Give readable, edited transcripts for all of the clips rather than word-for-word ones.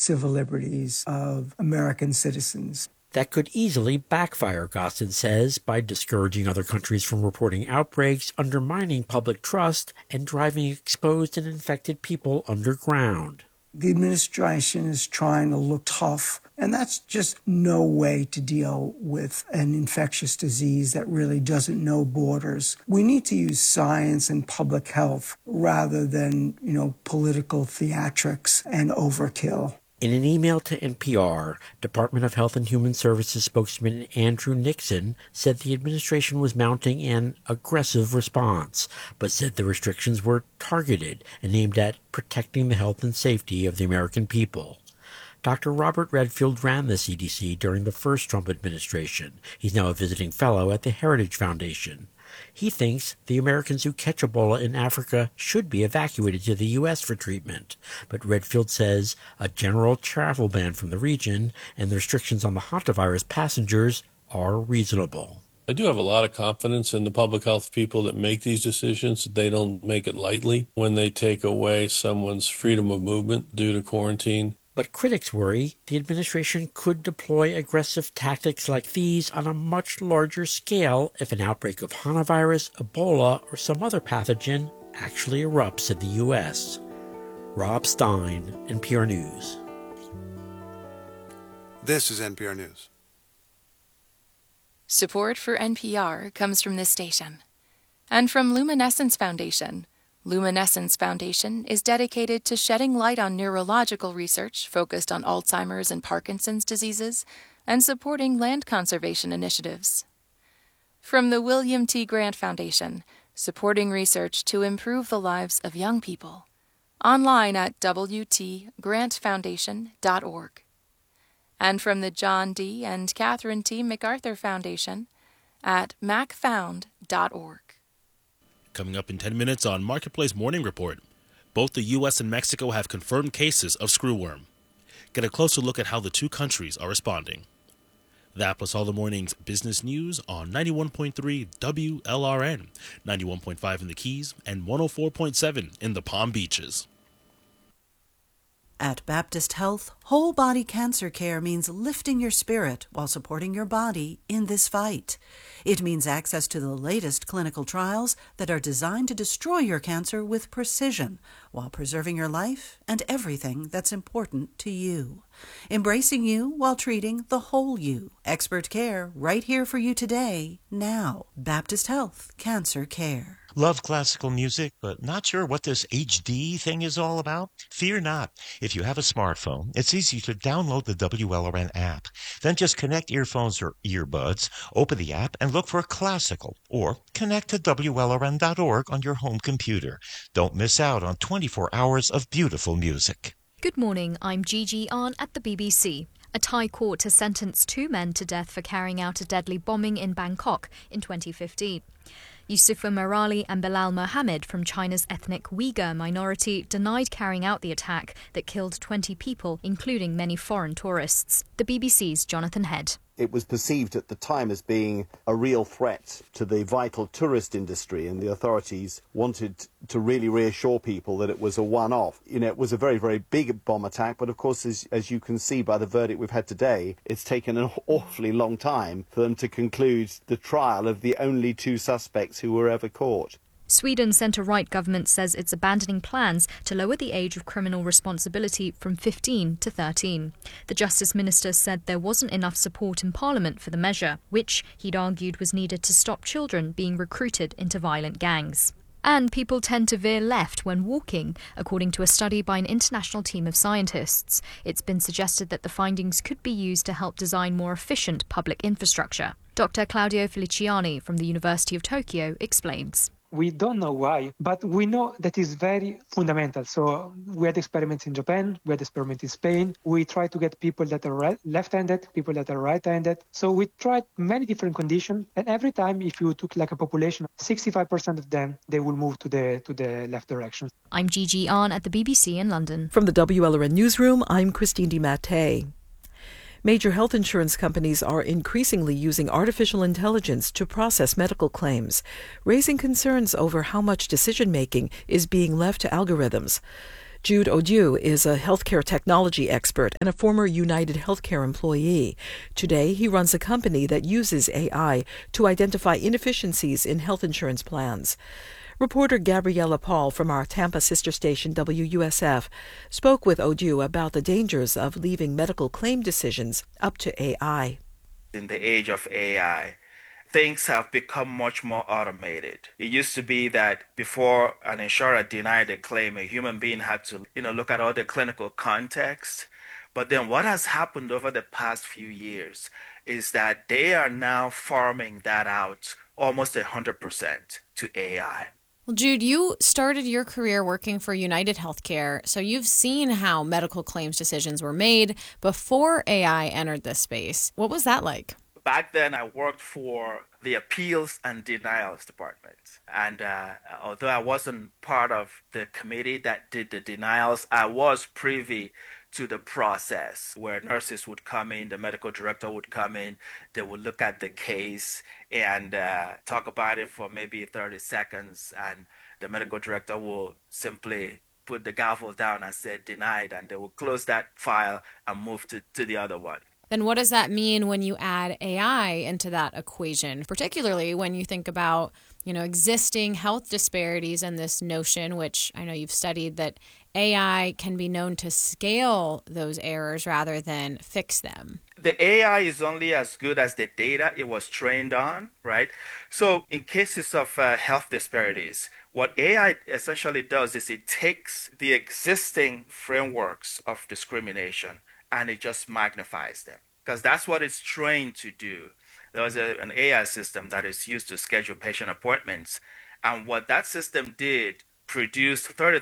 civil liberties of American citizens. That could easily backfire, Gostin says, by discouraging other countries from reporting outbreaks, undermining public trust, and driving exposed and infected people underground. The administration is trying to look tough, and that's just no way to deal with an infectious disease that really doesn't know borders. We need to use science and public health rather than, political theatrics and overkill. In an email to NPR, Department of Health and Human Services spokesman Andrew Nixon said the administration was mounting an aggressive response, but said the restrictions were targeted and aimed at protecting the health and safety of the American people. Dr. Robert Redfield ran the CDC during the first Trump administration. He's now a visiting fellow at the Heritage Foundation. He thinks the Americans who catch Ebola in Africa should be evacuated to the U.S. for treatment. But Redfield says a general travel ban from the region and the restrictions on the hantavirus passengers are reasonable. I do have a lot of confidence in the public health people that make these decisions. They don't make it lightly when they take away someone's freedom of movement due to quarantine. But critics worry the administration could deploy aggressive tactics like these on a much larger scale if an outbreak of hantavirus, Ebola, or some other pathogen actually erupts in the U.S. Rob Stein, NPR News. This is NPR News. Support for NPR comes from this station and from Luminescence Foundation. Luminescence Foundation is dedicated to shedding light on neurological research focused on Alzheimer's and Parkinson's diseases and supporting land conservation initiatives. From the William T. Grant Foundation, supporting research to improve the lives of young people. Online at wtgrantfoundation.org. And from the John D. and Catherine T. MacArthur Foundation at macfound.org. Coming up in 10 minutes on Marketplace Morning Report, both the U.S. and Mexico have confirmed cases of screwworm. Get a closer look at how the two countries are responding. That plus all the morning's business news on 91.3 WLRN, 91.5 in the Keys, and 104.7 in the Palm Beaches. At Baptist Health, whole body cancer care means lifting your spirit while supporting your body in this fight. It means access to the latest clinical trials that are designed to destroy your cancer with precision while preserving your life and everything that's important to you. Embracing you while treating the whole you. Expert care right here for you today, now. Baptist Health Cancer Care. Love classical music, but not sure what this HD thing is all about? Fear not. If you have a smartphone, it's easy to download the WLRN app. Then just connect earphones or earbuds, open the app, and look for classical, or connect to WLRN.org on your home computer. Don't miss out on 24 hours of beautiful music. Good morning, I'm Gigi Ahn at the BBC. A Thai court has sentenced 2 men to death for carrying out a deadly bombing in Bangkok in 2015. Yusufa Merali and Bilal Mohammed from China's ethnic Uyghur minority denied carrying out the attack that killed 20 people, including many foreign tourists. The BBC's Jonathan Head. It was perceived at the time as being a real threat to the vital tourist industry, and the authorities wanted to really reassure people that it was a one-off. It was a very, very big bomb attack, but of course, as you can see by the verdict we've had today, it's taken an awfully long time for them to conclude the trial of the only 2 suspects who were ever caught. Sweden's centre-right government says it's abandoning plans to lower the age of criminal responsibility from 15 to 13. The Justice Minister said there wasn't enough support in Parliament for the measure, which he'd argued was needed to stop children being recruited into violent gangs. And people tend to veer left when walking, according to a study by an international team of scientists. It's been suggested that the findings could be used to help design more efficient public infrastructure. Dr. Claudio Feliciani from the University of Tokyo explains. We don't know why, but we know that is very fundamental. So we had experiments in Japan, we had experiments in Spain. We tried to get people that are left-handed, people that are right-handed. So we tried many different conditions, and every time if you took like a population, 65% of them, they will move to the left direction. I'm Gigi Ahn at the BBC in London. From the WLRN Newsroom, I'm Christine DiMattei. Major health insurance companies are increasingly using artificial intelligence to process medical claims, raising concerns over how much decision-making is being left to algorithms. Jude Odieu is a healthcare technology expert and a former United Healthcare employee. Today, he runs a company that uses AI to identify inefficiencies in health insurance plans. Reporter Gabriella Paul from our Tampa sister station WUSF spoke with Odieu about the dangers of leaving medical claim decisions up to AI. In the age of AI, things have become much more automated. It used to be that before an insurer denied a claim, a human being had to, look at all the clinical context. But then what has happened over the past few years is that they are now farming that out almost 100% to AI. Well, Jude, you started your career working for United Healthcare, so you've seen how medical claims decisions were made before AI entered this space. What was that like? Back then, I worked for the Appeals and Denials Department. And although I wasn't part of the committee that did the denials, I was privy to the process where nurses would come in, the medical director would come in, they would look at the case and talk about it for maybe 30 seconds. And the medical director will simply put the gavel down and say denied, and they will close that file and move to the other one. Then what does that mean when you add AI into that equation, particularly when you think about, existing health disparities and this notion, which I know you've studied, that AI can be known to scale those errors rather than fix them? The AI is only as good as the data it was trained on, right? So in cases of health disparities, what AI essentially does is it takes the existing frameworks of discrimination and it just magnifies them, because that's what it's trained to do. There was an AI system that is used to schedule patient appointments, and what that system did produced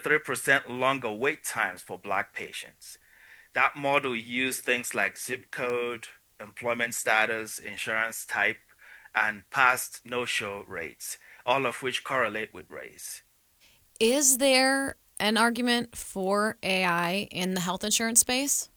33% longer wait times for Black patients. That model used things like zip code, employment status, insurance type, and past no-show rates, all of which correlate with race. Is there an argument for AI in the health insurance space?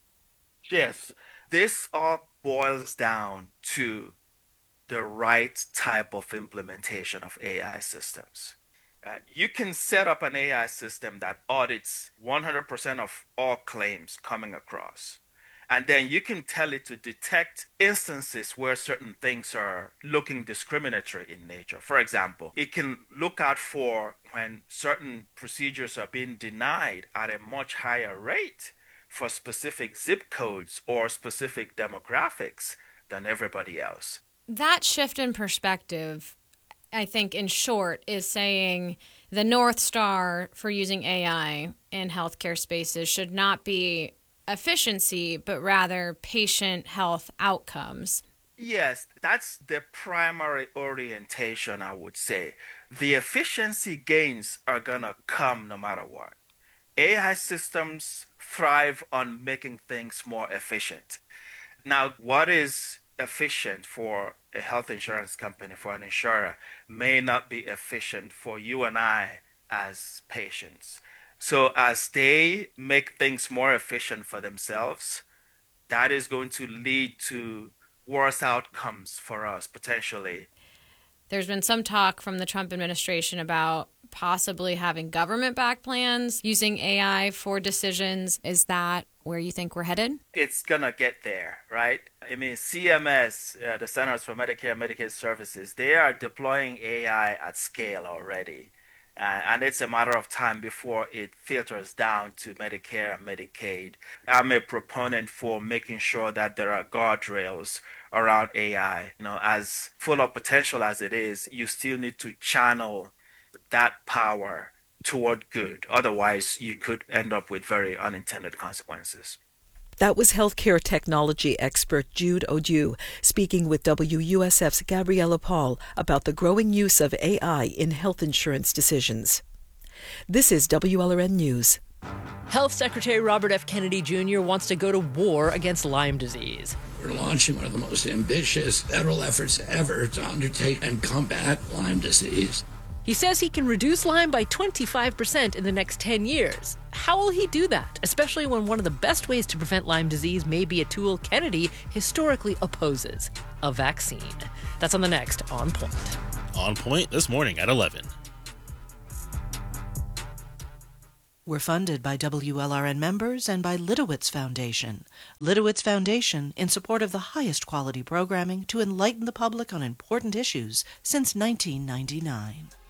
Yes, this all boils down to the right type of implementation of AI systems. You can set up an AI system that audits 100% of all claims coming across. And then you can tell it to detect instances where certain things are looking discriminatory in nature. For example, it can look out for when certain procedures are being denied at a much higher rate for specific zip codes or specific demographics than everybody else. That shift in perspective, I think, in short, is saying the North Star for using AI in healthcare spaces should not be efficiency, but rather patient health outcomes. Yes, that's the primary orientation, I would say. The efficiency gains are going to come no matter what. AI systems thrive on making things more efficient. Now, what is efficient for a health insurance company, for an insurer, may not be efficient for you and I as patients. So as they make things more efficient for themselves, that is going to lead to worse outcomes for us, potentially. There's been some talk from the Trump administration about possibly having government-backed plans using AI for decisions. Is that where you think we're headed? It's going to get there, right? I mean, CMS, the Centers for Medicare and Medicaid Services, they are deploying AI at scale already. And it's a matter of time before it filters down to Medicare and Medicaid. I'm a proponent for making sure that there are guardrails around AI. As full of potential as it is, you still need to channel that power toward good. Otherwise, you could end up with very unintended consequences. That was healthcare technology expert Jude Odieu speaking with WUSF's Gabriella Paul about the growing use of AI in health insurance decisions. This is WLRN News. Health Secretary Robert F. Kennedy Jr. wants to go to war against Lyme disease. We're launching one of the most ambitious federal efforts ever to undertake and combat Lyme disease. He says he can reduce Lyme by 25% in the next 10 years. How will he do that, especially when one of the best ways to prevent Lyme disease may be a tool Kennedy historically opposes, a vaccine? That's on the next On Point. On Point this morning at 11. We're funded by WLRN members and by Litowitz Foundation. Litowitz Foundation in support of the highest quality programming to enlighten the public on important issues since 1999.